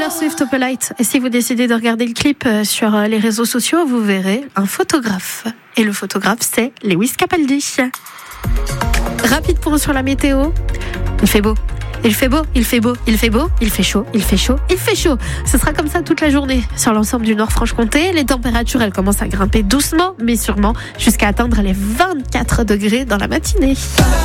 Taylor Swift Open Light. Et si vous décidez de regarder le clip sur les réseaux sociaux, vous verrez un photographe. Et le photographe, c'est Lewis Capaldi. Rapide point sur la météo. Il fait beau. Il fait beau, il fait beau, il fait beau, il fait chaud, il fait chaud, il fait chaud. Ce sera comme ça toute la journée sur l'ensemble du Nord-Franche-Comté. Les températures, elles commencent à grimper doucement, mais sûrement, jusqu'à atteindre les 24 degrés dans la matinée.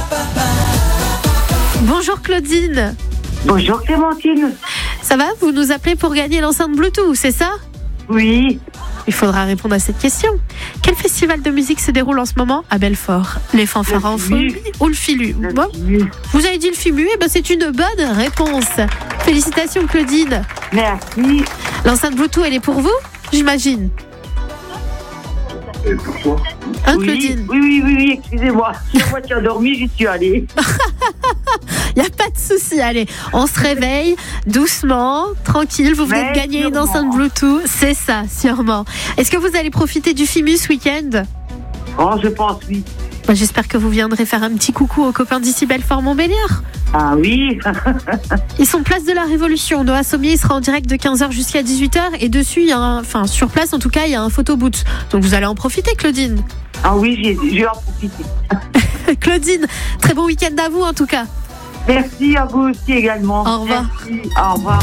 Bonjour Claudine. Bonjour Clémentine. Ça va? Vous nous appelez pour gagner l'enceinte Bluetooth, c'est ça? Oui. Il faudra répondre à cette question. Quel festival de musique se déroule en ce moment à Belfort? Les fanfares en folie ou le Filu? Vous avez dit le Fimu, et ben c'est une bonne réponse. Félicitations Claudine. Merci. L'enceinte Bluetooth, elle est pour vous, j'imagine? Pourquoi? Hein, Claudine? Oui, excusez-moi. Si la voiture a dormi, j'y suis allée. Il n'y a pas de souci, allez, on se réveille doucement, tranquille, vous venez de gagner une enceinte Bluetooth, c'est ça, sûrement. Est-ce que vous allez profiter du FIMU ce week-end? Oh, je pense, oui. J'espère que vous viendrez faire un petit coucou aux copains d'ici Belfort-Montbéliard. Ah oui. Ils sont place de la Révolution. Noah Sommier sera en direct de 15h jusqu'à 18h et dessus, il y a sur place en tout cas, il y a un photoboot. Donc vous allez en profiter, Claudine. Ah oui, je vais en profiter. Claudine, très bon week-end à vous en tout cas. Merci à vous aussi également. Au revoir. Merci. Au revoir.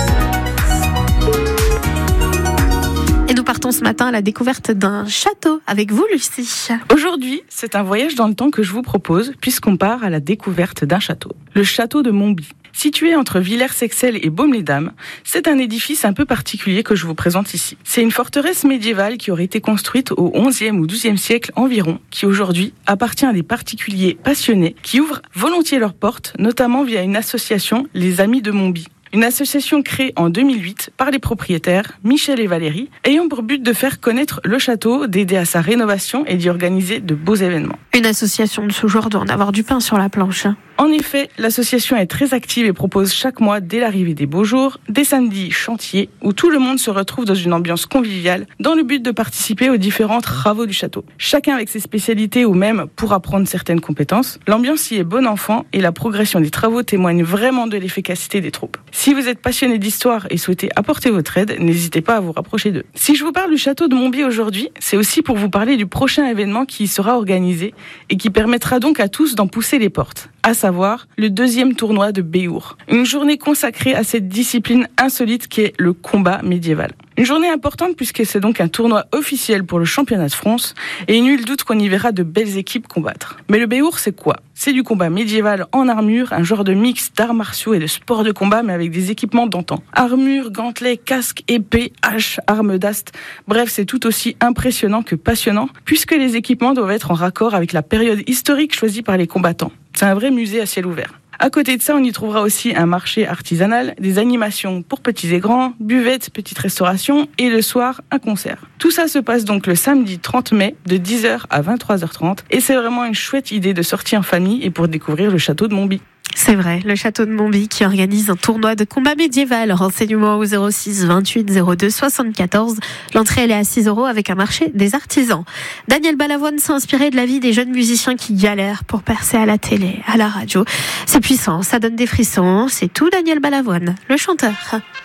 Et nous partons ce matin à la découverte d'un château avec vous, Lucie. Aujourd'hui, c'est un voyage dans le temps que je vous propose, puisqu'on part à la découverte d'un château. Le château de Montby. Situé entre Villers-Sexcel et Baume-les-Dames, c'est un édifice un peu particulier que je vous présente ici. C'est une forteresse médiévale qui aurait été construite au XIe ou XIIe siècle environ, qui aujourd'hui appartient à des particuliers passionnés qui ouvrent volontiers leurs portes, notamment via une association, les Amis de Montby. Une association créée en 2008 par les propriétaires, Michel et Valérie, ayant pour but de faire connaître le château, d'aider à sa rénovation et d'y organiser de beaux événements. Une association de ce genre doit en avoir du pain sur la planche. En effet, l'association est très active et propose chaque mois, dès l'arrivée des beaux jours, des samedis chantiers où tout le monde se retrouve dans une ambiance conviviale dans le but de participer aux différents travaux du château. Chacun avec ses spécialités ou même pour apprendre certaines compétences. L'ambiance y est bon enfant et la progression des travaux témoigne vraiment de l'efficacité des troupes. Si vous êtes passionné d'histoire et souhaitez apporter votre aide, n'hésitez pas à vous rapprocher d'eux. Si je vous parle du château de Montby aujourd'hui, c'est aussi pour vous parler du prochain événement qui y sera organisé et qui permettra donc à tous d'en pousser les portes, à savoir le 2e tournoi de Béhour. Une journée consacrée à cette discipline insolite qui est le combat médiéval. Une journée importante puisque c'est donc un tournoi officiel pour le championnat de France et nul doute qu'on y verra de belles équipes combattre. Mais le Béhour, c'est quoi? C'est du combat médiéval en armure, un genre de mix d'arts martiaux et de sports de combat mais avec des équipements d'antan. Armure, gantelets, casques, épées, haches, armes d'ast. Bref, c'est tout aussi impressionnant que passionnant puisque les équipements doivent être en raccord avec la période historique choisie par les combattants. C'est un vrai musée à ciel ouvert. À côté de ça, on y trouvera aussi un marché artisanal, des animations pour petits et grands, buvettes, petite restauration et le soir, un concert. Tout ça se passe donc le samedi 30 mai de 10h à 23h30 et c'est vraiment une chouette idée de sortir en famille et pour découvrir le château de Montby. C'est vrai, le château de Montby qui organise un tournoi de combat médiéval. Renseignements au 06 28 02 74. L'entrée elle est à 6 € avec un marché des artisans. Daniel Balavoine s'est inspiré de la vie des jeunes musiciens qui galèrent pour percer à la télé, à la radio. C'est puissant, ça donne des frissons. C'est tout Daniel Balavoine, le chanteur.